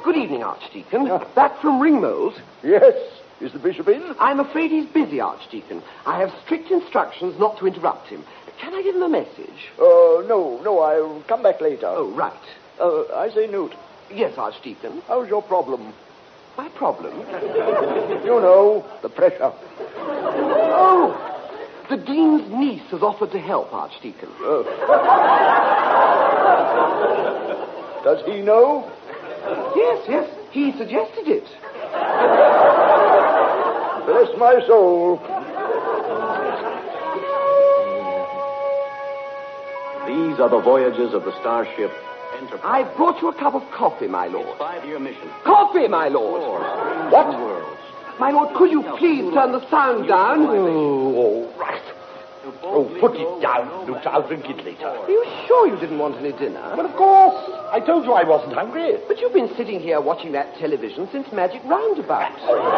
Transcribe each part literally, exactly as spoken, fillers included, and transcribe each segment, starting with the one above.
Good evening, Archdeacon. Uh, back from Ringmold. Yes. Is the bishop in? I'm afraid he's busy, Archdeacon. I have strict instructions not to interrupt him. Can I give him a message? Uh, no, no, I'll come back later. Oh, right. Uh, I say, Newt. Yes, Archdeacon. How's your problem? My problem? You know, the pressure. Oh, the Dean's niece has offered to help, Archdeacon. Uh. Does he know? Yes, yes, he suggested it. Bless my soul. These are the voyages of the starship Enterprise. I've brought you a cup of coffee, my lord. Five-year mission. Coffee, my lord. What? Worlds. My lord, could you please turn the sound down? Oh, all right. Oh, put it down, Luke. I'll drink it later. Are you sure you didn't want any dinner? Well, of course. I told you I wasn't hungry. But you've been sitting here watching that television since Magic Roundabout.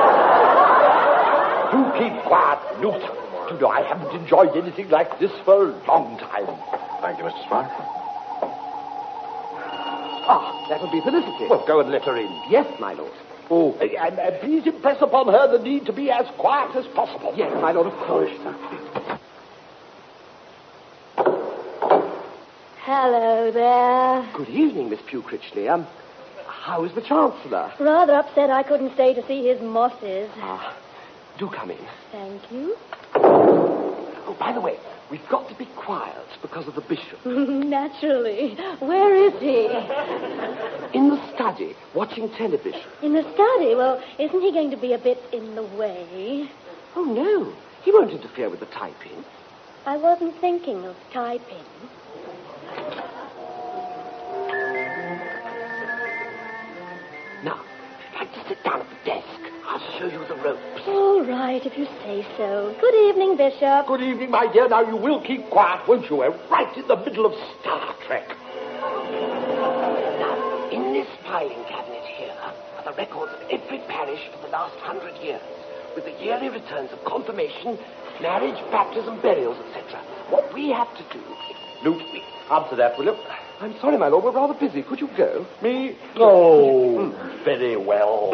Do keep quiet, Newt. You know, I haven't enjoyed anything like this for a long time. Thank you, Mister Smart. Ah, that would be Felicity. Well, go and let her in. Yes, my lord. Oh, and, and please impress upon her the need to be as quiet as possible. Yes, my lord, of course. Hello there. Good evening, Miss Pugh Critchley. Um, how is the Chancellor? Rather upset I couldn't stay to see his mosses. Ah, do come in. Thank you. Oh, by the way, we've got to be quiet because of the bishop. Naturally. Where is he? In the study, watching television. In the study? Well, isn't he going to be a bit in the way? Oh, no. He won't interfere with the typing. I wasn't thinking of typing. Now, if you'd like to sit down at the desk, I'll show you the ropes. All right, if you say so. Good evening, Bishop. Good evening, my dear. Now, you will keep quiet, won't you? We're right in the middle of Star Trek. Now, in this filing cabinet here are the records of every parish for the last hundred years, with the yearly returns of confirmation, marriage, baptism, burials, et cetera. What we have to do... Newt, answer that, will you? I'm sorry, my lord, we're rather busy. Could you go? Me? Oh, mm. Very well.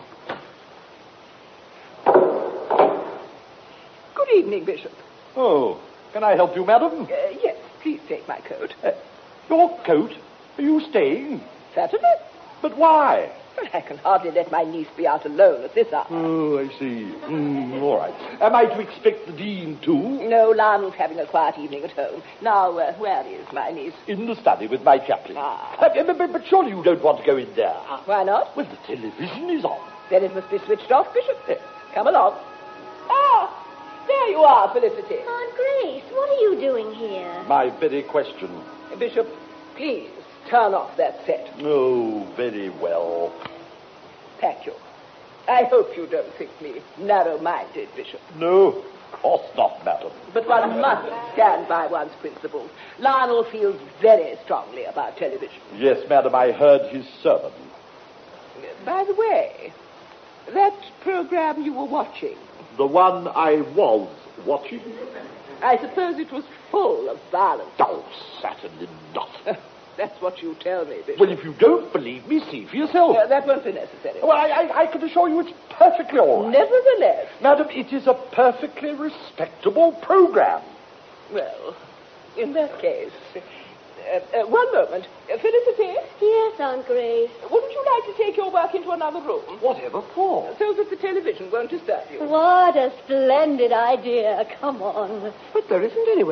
Good evening, Bishop. Oh, can I help you, madam? Uh, yes, please take my coat. Uh, your coat? Are you staying? Certainly. But why? Well, I can hardly let my niece be out alone at this hour. Oh, I see. Mm, all right. Am I to expect the dean, too? No, Lionel's having a quiet evening at home. Now, uh, where is my niece? In the study with my chaplain. Ah. Uh, but, but, but surely you don't want to go in there. Ah, why not? Well, the television is on. Then it must be switched off, Bishop. Uh, come along. Ah, there you are, Felicity. Aunt Grace, what are you doing here? My very question. Uh, Bishop, please turn off that set. Oh, very well. Thank you. I hope you don't think me narrow-minded, Bishop. No, of course not, madam. But one must stand by one's principles. Lionel feels very strongly about television. Yes, madam, I heard his sermon. By the way, that program you were watching... The one I was watching? I suppose it was full of violence. Oh, certainly not. That's what you tell me, Bishop. Well, if you don't believe me, see for yourself. Uh, that won't be necessary. Well, I, I, I can assure you it's perfectly all right. Nevertheless... Madam, it is a perfectly respectable program. Well, in that case... Uh, uh, one moment. Uh, Felicity? Yes, Aunt Grace. Wouldn't you like to take your work into another room? Whatever for? So that the television won't disturb you. What a splendid idea. Come on. But there isn't anywhere.